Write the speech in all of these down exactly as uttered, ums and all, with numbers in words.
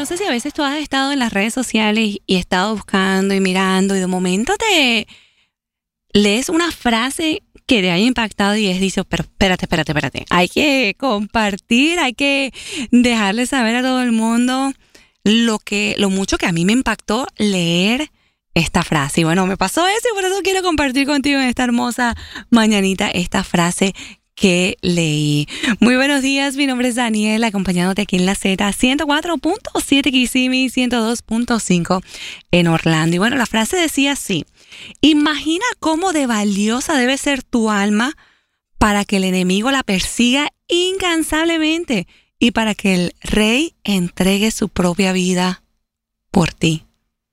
no sé si a veces tú has estado en las redes sociales y estado buscando y mirando y de momento te lees una frase que te haya impactado y es, dice, pero espérate, espérate, espérate. Hay que compartir, hay que dejarle saber a todo el mundo lo que, lo mucho que a mí me impactó leer esta frase. Y bueno, me pasó eso y por eso quiero compartir contigo en esta hermosa mañanita esta frase que leí. Muy buenos días, mi nombre es Daniela, acompañándote aquí en la Z ciento cuatro punto siete Kissimmee, ciento dos punto cinco en Orlando. Y bueno, la frase decía así: imagina cómo de valiosa debe ser tu alma para que el enemigo la persiga incansablemente y para que el rey entregue su propia vida por ti.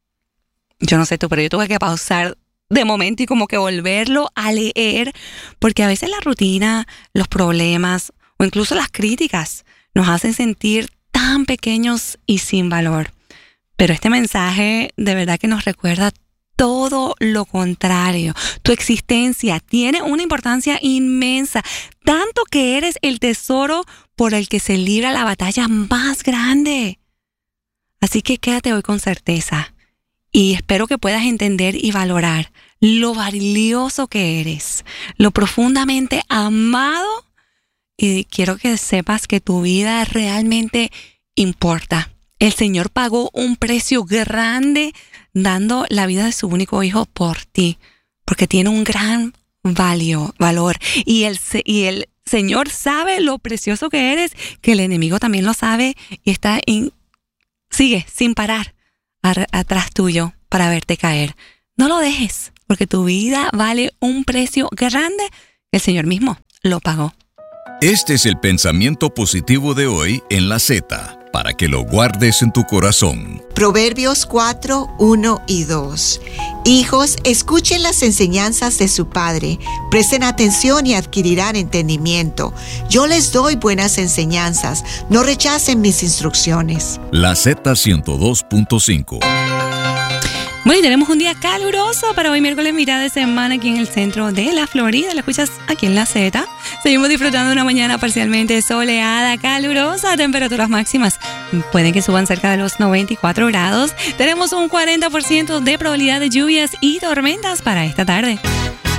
Yo no sé tú, pero yo tuve que pausar de momento y como que volverlo a leer, porque a veces la rutina, los problemas o incluso las críticas nos hacen sentir tan pequeños y sin valor. Pero este mensaje de verdad que nos recuerda todo lo contrario. Tu existencia tiene una importancia inmensa, tanto que eres el tesoro por el que se libra la batalla más grande. Así que quédate hoy con certeza. Y espero que puedas entender y valorar lo valioso que eres, lo profundamente amado. Y quiero que sepas que tu vida realmente importa. El Señor pagó un precio grande dando la vida de su único hijo por ti, porque tiene un gran valio, valor. Y el, y el Señor sabe lo precioso que eres, que el enemigo también lo sabe y está en, sigue sin parar atrás tuyo para verte caer. No lo dejes, porque tu vida vale un precio grande. El Señor mismo lo pagó. Este es el pensamiento positivo de hoy en la Z, para que lo guardes en tu corazón. Proverbios cuatro, uno y dos. Hijos, escuchen las enseñanzas de su padre, presten atención y adquirirán entendimiento. Yo les doy buenas enseñanzas, no rechacen mis instrucciones. La Z ciento dos punto cinco. Bueno, y tenemos un día caluroso para hoy, miércoles, mitad de semana, aquí en el centro de la Florida. Lo escuchas aquí en la Z. Seguimos disfrutando de una mañana parcialmente soleada, calurosa. Temperaturas máximas pueden que suban cerca de los noventa y cuatro grados. Tenemos un cuarenta por ciento de probabilidad de lluvias y tormentas para esta tarde.